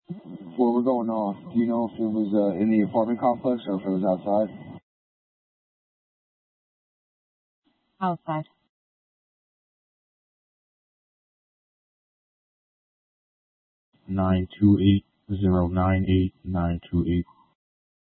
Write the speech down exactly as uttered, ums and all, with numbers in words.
Where we're going off, do you know if it was uh, in the apartment complex or if it was outside? Outside. nine two eight zero nine eight nine two eight.